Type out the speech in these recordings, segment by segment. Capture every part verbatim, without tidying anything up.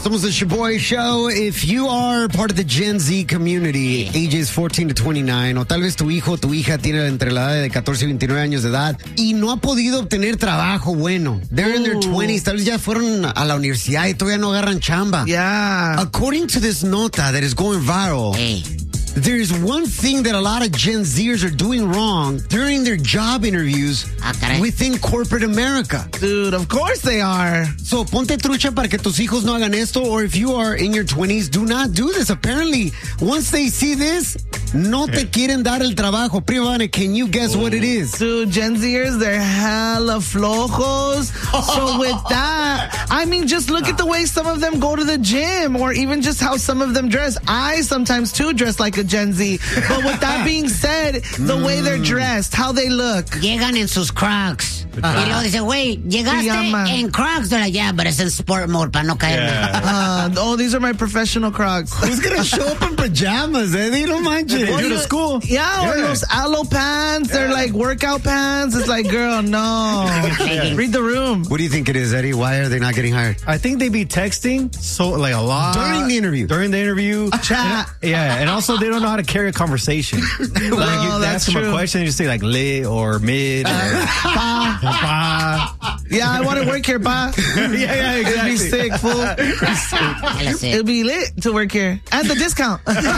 Somos the Shaboy Show. If you are part of the Gen Z community, ages fourteen to twenty-nine, o tal vez tu hijo o tu hija tiene entre la edad de catorce y veintinueve años de edad y no ha podido obtener trabajo bueno. They're in their twenties, tal vez ya fueron a la universidad y todavía no agarran chamba. Yeah. According to this nota that is going viral, Hey. there's one thing that a lot of Gen Zers are doing wrong during their job interviews Ah, caray. within corporate America. Dude, of course they are. So, ponte trucha para que tus hijos no hagan esto, or if you are in your twenties, do not do this. Apparently, once they see this, no te quieren dar el trabajo. Prima Vane, can you guess what it is? Dude, Gen Zers, they're hella flojos. So with that, I mean, just look at the way some of them go to the gym, or even just how some of them dress. I sometimes, too, dress like a Gen Z. But with that being said, the way they're dressed, how they look. Llegan en sus Crocs. Y luego dice, güey, llegaste Pijama. en Crocs. They're like, yeah, but it's in sport mode para no caerme. Uh, oh, these are my professional Crocs. Who's gonna show up in pajamas, eh? They don't mind you. Or Go to you- school. Yeah, or Yeah. those aloe pants. They're like workout pants. It's like, girl, no. Read the room. What do you think it is, Eddie? Why are they not getting hired? I think they be texting so like a lot During the interview. During the interview, Chat. And- yeah, and also they don't know how to carry a conversation. Like you that's ask them true. a question, you just say like lit or mid or Pa. pa. Yeah, I want to work here, pa. Yeah, yeah, It'd be exactly. sick, fool. Dale, sí. It'll be lit to work here. And the discount.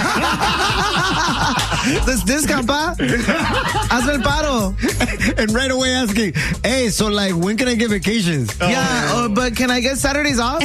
This discount, pa. Hazme el paro. And right away asking, hey, so like, when can I get vacations? Yeah, oh, but can I get Saturdays off?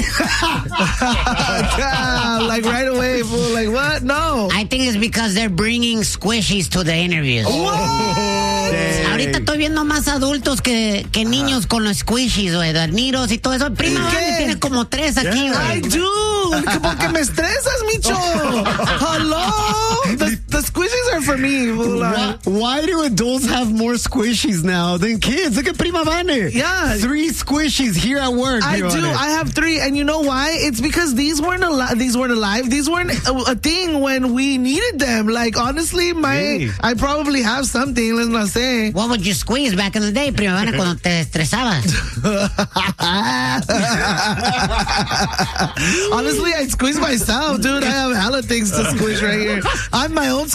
Yeah, like right away, fool. Like, what? No. I think it's because they're bringing squishies to the interviews. Ahorita estoy viendo más adultos que, que niños con los squishies, güey, los niros y todo eso. Prima ¿Y qué? Vane tiene como tres aquí, I güey. do. Porque me estresas, Micho. Hello? The, the squishies are for me, fool. Why, why do adults have more squishies now than kids? Look at Prima Vane. Yeah. Three squishies here at work. I Prima do. Vane. I have three, and you know why? It's because these weren't alive. These weren't alive. These weren't a, a thing when we needed them. Like honestly, my Hey. I probably have something. Let's not say. What would you squeeze back in the day, Prima Vane, cuando te estresabas? Honestly, I squeeze myself, dude. I have hella things to squish right here. I'm my own